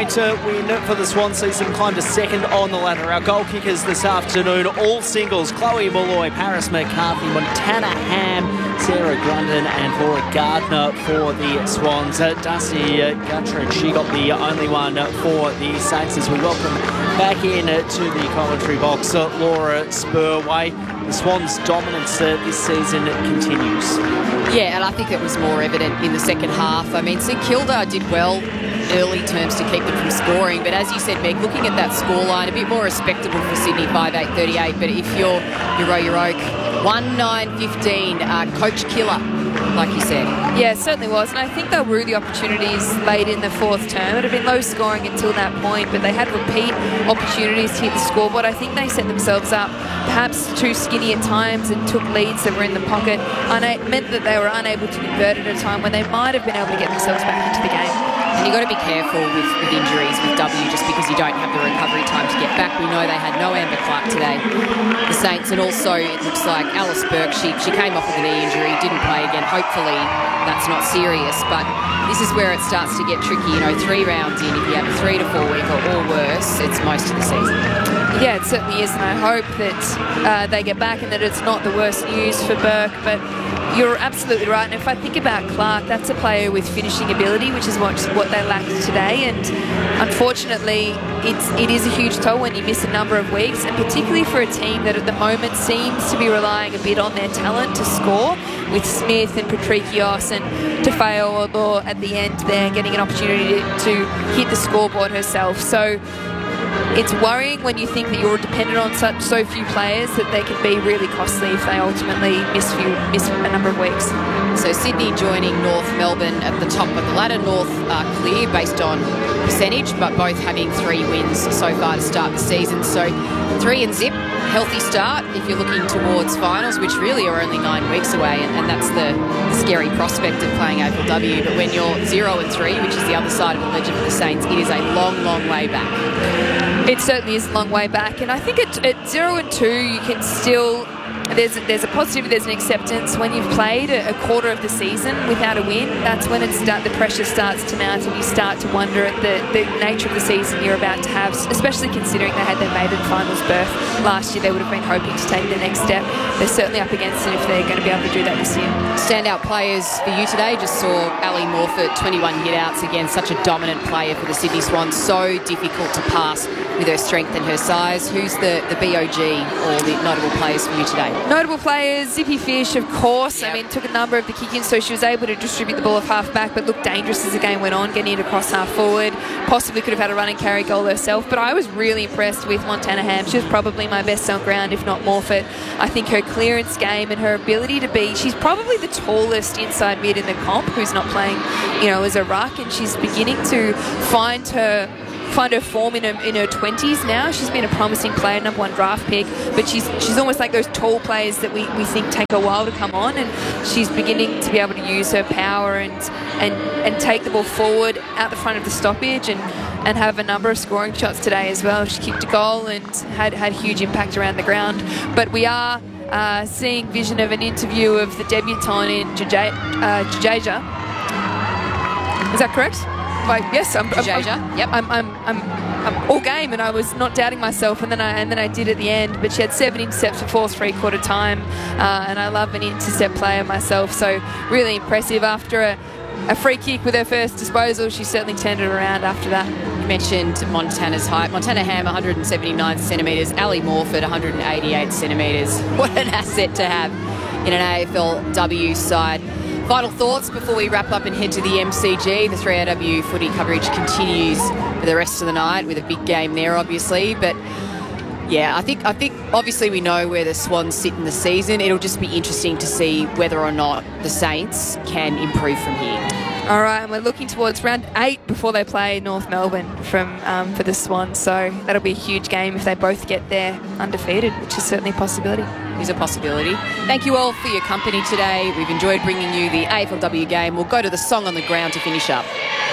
point win for the Swan season, climbed to second on the ladder. Our goal kickers this afternoon, all singles: Chloe Malloy, Paris McCarthy, Montana Ham, Sarah Grundon and Laura Gardner for the Swans. Darcy Guttridge, she got the only one for the Saints, as we welcome back in to the commentary box Laura Spurway. The Swans' dominance this season continues. Yeah, and I think it was more evident in the second half. I mean, St Kilda did well early terms to keep them from scoring, but as you said, Meg, looking at that scoreline, a bit more respectable for Sydney, 5-8-38, but if you're Your Oak, 1-9-15, coach killer, like you said. Yeah, it certainly was, and I think they'll rue the opportunities late in the fourth term. It had been low scoring until that point, but they had repeat opportunities to hit the scoreboard. I think they set themselves up perhaps too skinny at times and took leads that were in the pocket, and it meant that they were unable to convert at a time when they might have been able to get themselves back into the game. And you've got to be careful with injuries with W, just because you don't have the recovery time to get back. We know they had no Amber Clark today, the Saints, and also it looks like Alice Burke, she came off with a knee injury, didn't play again. Hopefully that's not serious, but this is where it starts to get tricky. 3 rounds in, if you have a 3 to 4 week or worse, it's most of the season. Yeah, it certainly is, and I hope that they get back and that it's not the worst news for Burke, but you're absolutely right. And if I think about Clark, that's a player with finishing ability, which is what they lacked today. And unfortunately, it is a huge toll when you miss a number of weeks, and particularly for a team that at the moment seems to be relying a bit on their talent to score, with Smith and Patrikios and Tefeo or at the end there getting an opportunity to hit the scoreboard herself. So it's worrying when you think that you're dependent on so few players that they can be really costly if they ultimately miss a number of weeks. So Sydney joining North Melbourne at the top of the ladder. North are clear based on percentage, but both having 3 wins so far to start the season. So 3 and zip, healthy start if you're looking towards finals, which really are only 9 weeks away, and that's the scary prospect of playing AFLW. But when you're 0 and 3, which is the other side of the ledger for the Saints, it is a long, long way back. It certainly is a long way back, and I think at 0 and 2 you can still... There's a positive, there's an acceptance. When you've played a quarter of the season without a win, that's when the pressure starts to mount and you start to wonder at the nature of the season you're about to have, especially considering they had their maiden finals berth last year. They would have been hoping to take the next step. They're certainly up against it if they're going to be able to do that this year. Standout players for you today, just saw Ali Morfitt, 21 hit-outs. Again, such a dominant player for the Sydney Swans. So difficult to pass with her strength and her size. Who's the BOG or the notable players for you today? Notable players, Zippy Fish, of course. Yep. I mean, took a number of the kick-ins, so she was able to distribute the ball off half-back, but looked dangerous as the game went on, getting it across half-forward. Possibly could have had a run and carry goal herself, but I was really impressed with Montana Ham. She was probably my best on ground, if not Morfitt. I think her clearance game and her ability to be... She's probably the tallest inside mid in the comp who's not playing, as a ruck, and she's beginning to find her form in her 20s now. She's been a promising player, number 1 draft pick, but she's almost like those tall players that we think take a while to come on, and she's beginning to be able to use her power and take the ball forward out the front of the stoppage and have a number of scoring shots today as well. She kicked a goal and had huge impact around the ground. But we are seeing vision of an interview of the debutante in Jadeja. Is that correct? Yes, I'm all game, and I was not doubting myself, and then I did at the end. But she had 7 intercepts before 3/4 time, and I love an intercept player myself, so really impressive. After a free kick with her first disposal, she certainly turned it around after that. You mentioned Montana's height. Montana Ham, 179 centimetres. Ali Morfitt, 188 centimetres. What an asset to have in an AFLW side. Final thoughts before we wrap up and head to the MCG. The 3AW footy coverage continues for the rest of the night with a big game there, obviously. But yeah, I think obviously we know where the Swans sit in the season. It'll just be interesting to see whether or not the Saints can improve from here. All right, and we're looking towards round 8 before they play North Melbourne for the Swans. So that'll be a huge game if they both get there undefeated, which is certainly a possibility. Is a possibility. Thank you all for your company today. We've enjoyed bringing you the AFLW game. We'll go to the song on the ground to finish up.